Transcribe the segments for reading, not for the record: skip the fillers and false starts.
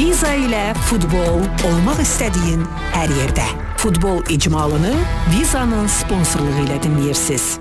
Viza ile futbol olmak istediğin her yerde. Futbol icmalını Viza'nın sponsorluğu ile dinleyirsiniz.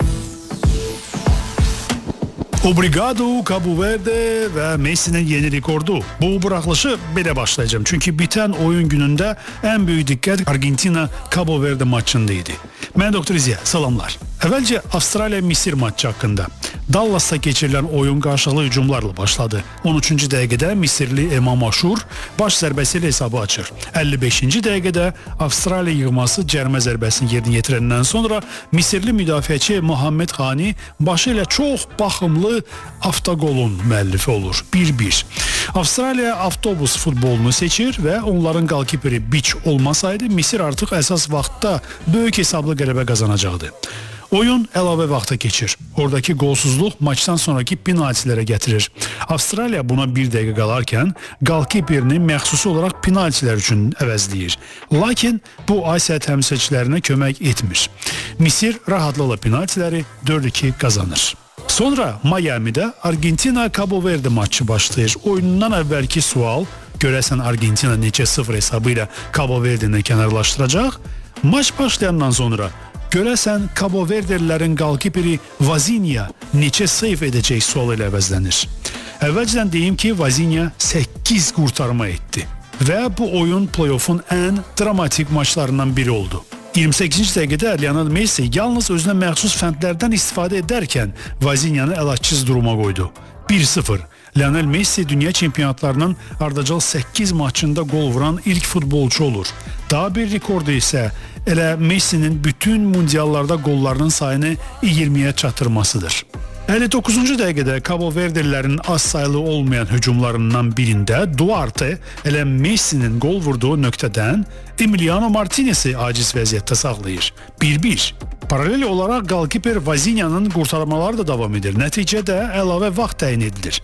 Obrigado Cabo Verde ve Messi'nin yeni rekordu. Bu bırakılışı belə başlayacağım. Çünkü biten oyun gününde en büyük dikkat Argentina Cabo Verde maçındaydı. Ben Doktor İziya, salamlar. Evvelce Avustralya-Misir maçı hakkında. Dallas'ta geçirilen oyun karşılıklı hücumlarla başladı. 13. dəqiqədə Misirli Emam Aşur baş zərbəsiyle hesabı açır. 55. dəqiqədə Avustralya yığması cərmə zərbəsini yerinə yetirəndən sonra Misirli müdafiəçi Muhammed Hani başı ilə çox baxımlı avtogolun müəllifi olur. 1-1. Avustralya avtobus futbolunu seçir ve onların golkiperi Biç olmasaydı Misir artık esas vaxtda böyük hesablı qələbə qazanacaqdı. Oyun əlavə vaxta keçir. Oradaki golsuzluq maçtan sonraki penaltilere getirir. Avustralya buna bir dəqiqə qalarkən golkiperini məxsusi olaraq penaltilər üçün əvəzləyir. Lakin bu Asiya təmsilçilərinə kömək etmir. Misir rahatlıqla penaltiləri 4-2 kazanır. Sonra Miami'de Argentina-Cabo Verde maçı başlayır. Oyunundan əvvəlki sual, görəsən Argentina neçə 0 hesabıyla Cabo Verde'ni kənarlaşdıracaq? Maç başlayandan sonra görəsən Cabo Verdelilərin golkiperi Vazinha neçə seyf edəcək sualı ilə əvəzlənir. Əvvəlcədən deyim ki, Vazinha 8 qurtarma etdi və bu oyun playoff'un ən dramatik maçlarından biri oldu. 28. dəqiqədə Lionel Messi yalnız özünə məxsus fəndlərdən istifadə edərkən Vazinhanı əlacsız duruma qoydu. 1-0. Lionel Messi dünya çempionatlarının ardıcıl 8 maçında gol vuran ilk futbolcu olur. Daha bir rekordu isə elə Messi'nin bütün mundiallarda gollarının sayını 20'ye çatırmasıdır. 59. dəqiqədə Cabo Verdelilərin az sayılı olmayan hücumlarından birində Duarte elə Messi'nin gol vurduğu nöqtədən Emiliano Martinez'i aciz vəziyyətdə saxlayır. 1-1. Paralel olarak golkiper Vazinha'nın kurtarmaları da devam edir. Nəticədə əlavə vaxt təyin edilir.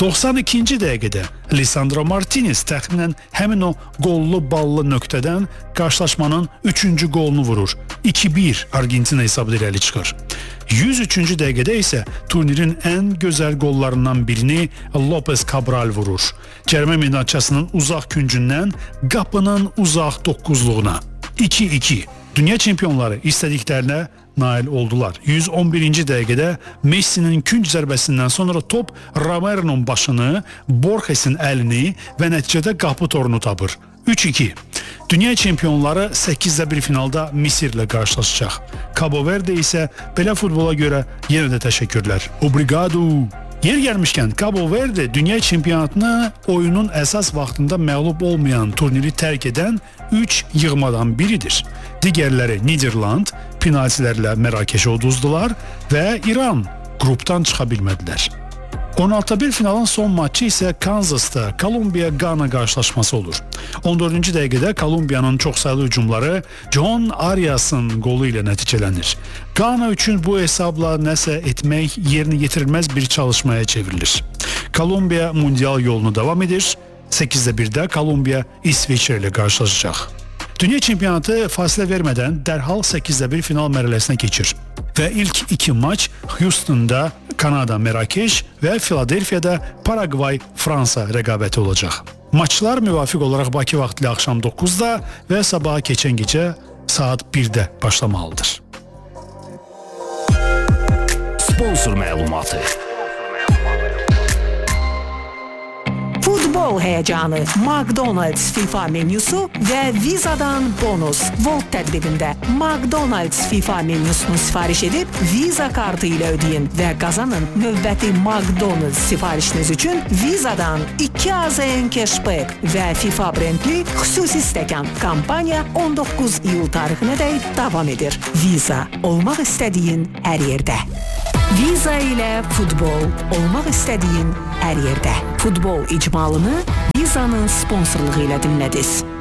92. dəqiqədə Lisandro Martinez təxminən həmin o gollu ballı nöqtədən qarşılaşmanın 3. golunu vurur. 2-1 Argentina hesabı irəli çıxır. 103. dəqiqədə isə turnirin ən gözəl gollarından birini Lopez Cabral vurur. Cərmə meydançasının uzaq küncündən qapının uzaq 9'luğuna. 2-2. Dünya çempionları istədiklərinə nail oldular. 111. dəqiqədə Messi'nin künc zərbəsindən sonra top Romero'nun başını, Borges'in əlini və nəticədə qapı torunu tapır. 3-2. Dünya çempionları 8-1 finalda Misirlə qarşılaşacaq. Cabo Verde isə belə futbola görə yenə də təşəkkürlər. Obrigado. Yer gəlmişkən Cabo Verde dünya çempionatını oyunun əsas vaxtında məğlub olmayan turniri tərk edən 3 yığmadan biridir. Digərləri Niderland penaltilərlə Mərakeşə uduzdular və İran grupdan çıxa bilmədilər. 16-1 finalın son maçı isə Kansas'ta Kolumbiya-Gana qarşılaşması olur. 14. dəqiqədə Kolumbiyanın çox sayılı hücumları John Arias'ın qolu ilə nəticələnir. Gana üçün bu hesabla nəsə etmək yerinə yetirilməz bir çalışmaya çevrilir. Kolumbiya mundial yolunu davam edir. 8-1'də Kolumbiya İsveçrə ilə qarşılaşacaq. Dünya çempionatı fasilə vermədən dərhal 8-1 final mərhələsinə keçir. Və ilk 2 maç Houston'da Kanada Mərakeş və Filadelfiyada Paragvay Fransa rəqabəti olacaq. Maçlar müvafiq olaraq Bakı vaxtı axşam 9'da və sabaha keçən gecə saat 1'də başlamalıdır. Sponsor məlumatı. Futbol heyecanı, McDonald's FIFA menüsü ve Viza'dan bonus. Volt tədbirində McDonald's FIFA menüsünü sifariş edib Visa kartı ilə ödeyin və qazanın. Növbəti McDonald's sifarişiniz üçün Viza'dan 2 AZN cashback və FIFA brendli xüsusi stəkan. Kampanya 19 iyul tarixinə dək davam edir. Visa, olmaq istədiyin hər yerdə. Viza ile futbol olmaq istədiyin hər yerdə. Futbol icmalını Viza'nın sponsorluğu ilə dinlədiniz.